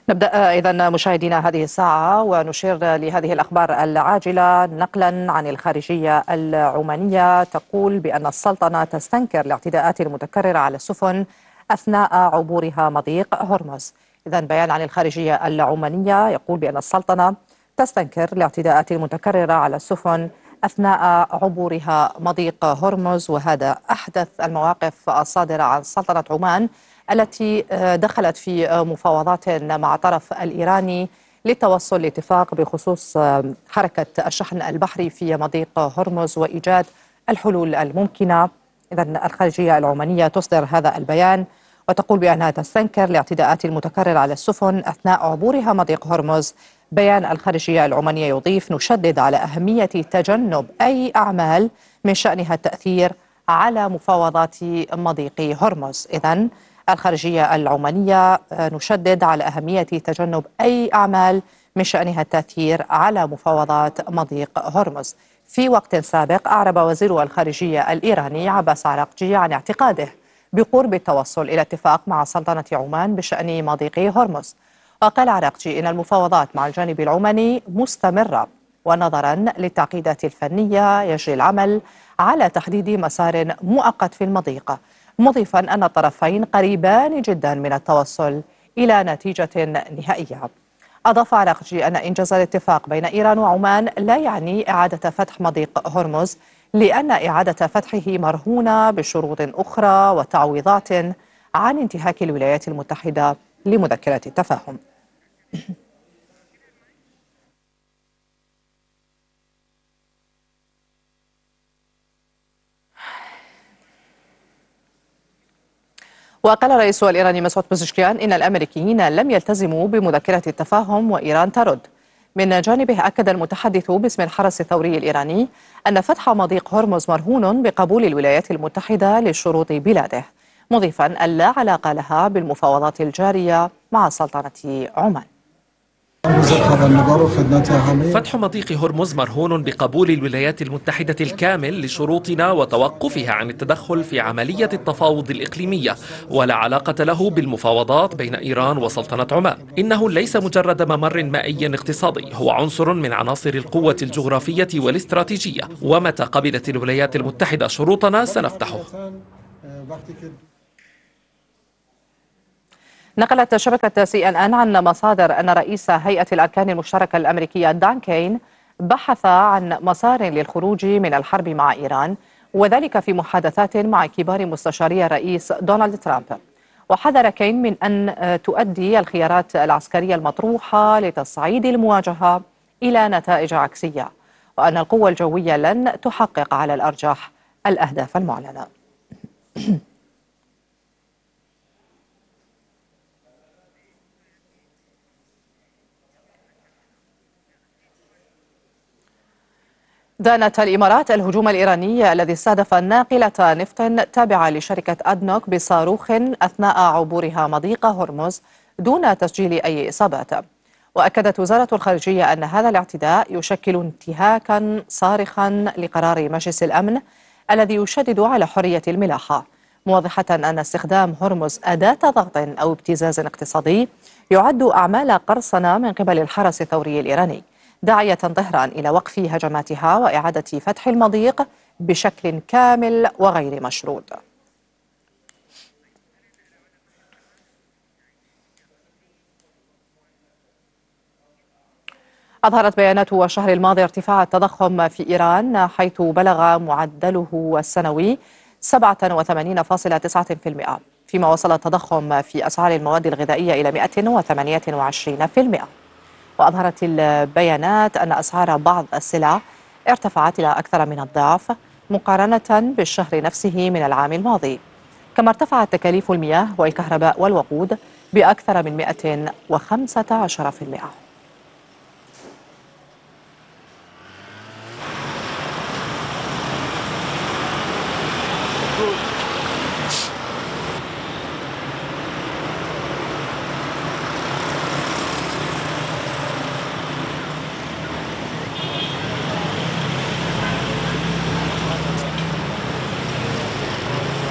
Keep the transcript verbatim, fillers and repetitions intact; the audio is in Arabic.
نبدأ إذن مشاهدينا هذه الساعة ونشير لهذه الأخبار العاجلة نقلا عن الخارجية العمانية تقول بأن السلطنة تستنكر الاعتداءات المتكررة على السفن أثناء عبورها مضيق هرمز. إذن بيان عن الخارجية العمانية يقول بأن السلطنة تستنكر الاعتداءات المتكررة على السفن أثناء عبورها مضيق هرمز، وهذا أحدث المواقف الصادرة عن سلطنة عمان التي دخلت في مفاوضات مع الطرف الإيراني للتوصل لاتفاق بخصوص حركة الشحن البحري في مضيق هرمز وإيجاد الحلول الممكنة. إذن الخارجية العمانية تصدر هذا البيان وتقول بأنها تستنكر الاعتداءات المتكررة على السفن أثناء عبورها مضيق هرمز. بيان الخارجية العمانية يضيف: نشدد على أهمية تجنب أي أعمال من شأنها التأثير على مفاوضات مضيق هرمز. إذن الخارجية العمانية نشدد على أهمية تجنب أي أعمال من شأنها التأثير على مفاوضات مضيق هرمز. في وقت سابق أعرب وزير الخارجية الإيراني عباس عراقجي عن اعتقاده بقرب التوصل إلى اتفاق مع سلطنة عمان بشأن مضيق هرمز. وقال عراقجي إن المفاوضات مع الجانب العماني مستمرة، ونظرا للتعقيدات الفنية يجري العمل على تحديد مسار مؤقت في المضيق، مضيفا أن الطرفين قريبان جدا من التوصل إلى نتيجة نهائية. أضاف عراقجي أن إنجاز الاتفاق بين إيران وعمان لا يعني إعادة فتح مضيق هرمز، لأن إعادة فتحه مرهونة بشروط أخرى وتعويضات عن انتهاك الولايات المتحدة لمذكرة التفاهم. وقال الرئيس الإيراني مسعود بوزشكيان إن الأمريكيين لم يلتزموا بمذكرة التفاهم وإيران ترد. من جانبه أكد المتحدث باسم الحرس الثوري الإيراني أن فتح مضيق هرمز مرهون بقبول الولايات المتحدة لشروط بلاده، مضيفا أن لا علاقة لها بالمفاوضات الجارية مع سلطنة عمان. فتح مضيق هرمز مرهون بقبول الولايات المتحدة الكامل لشروطنا وتوقفها عن التدخل في عملية التفاوض الإقليمية، ولا علاقة له بالمفاوضات بين إيران وسلطنة عمان. إنه ليس مجرد ممر مائي اقتصادي، هو عنصر من عناصر القوة الجغرافية والاستراتيجية، ومتى قبلت الولايات المتحدة شروطنا سنفتحه. نقلت شبكة سي إن إن عن مصادر أن رئيس هيئة الأركان المشتركة الأمريكية دان كين بحث عن مسار للخروج من الحرب مع إيران، وذلك في محادثات مع كبار مستشاري الرئيس دونالد ترامب. وحذر كين من أن تؤدي الخيارات العسكرية المطروحة لتصعيد المواجهة إلى نتائج عكسية، وأن القوة الجوية لن تحقق على الأرجح الأهداف المعلنة. دانت الإمارات الهجوم الإيراني الذي استهدف ناقلة نفط تابعة لشركة أدنوك بصاروخ أثناء عبورها مضيق هرمز دون تسجيل أي إصابات. وأكدت وزارة الخارجية أن هذا الاعتداء يشكل انتهاكا صارخا لقرار مجلس الأمن الذي يشدد على حرية الملاحة، موضحة أن استخدام هرمز أداة ضغط أو ابتزاز اقتصادي يعد أعمال قرصنة من قبل الحرس الثوري الإيراني، داعية طهران إلى وقف هجماتها وإعادة فتح المضيق بشكل كامل وغير مشروط. أظهرت بيانات الشهر الماضي ارتفاع التضخم في إيران، حيث بلغ معدله السنوي سبعة وثمانين فاصلة تسعة بالمئة، فيما وصل التضخم في أسعار المواد الغذائية إلى مئة وثمانية وعشرين بالمئة. وأظهرت البيانات أن أسعار بعض السلع ارتفعت إلى أكثر من الضعف مقارنة بالشهر نفسه من العام الماضي، كما ارتفعت تكاليف المياه والكهرباء والوقود بأكثر من مئة وخمسة عشر بالمئة.